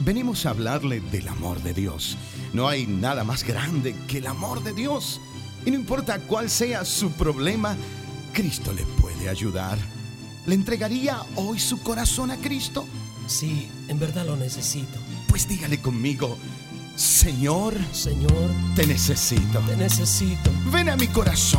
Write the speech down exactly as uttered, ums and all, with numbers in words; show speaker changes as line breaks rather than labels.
venimos a hablarle del amor de Dios. No hay nada más grande que el amor de Dios. Y no importa cuál sea su problema, Cristo le puede ayudar. ¿Le entregaría hoy su corazón a Cristo?
Sí, en verdad lo necesito.
Pues dígale conmigo: Señor,
Señor,
te necesito.
te necesito.
Ven a mi corazón.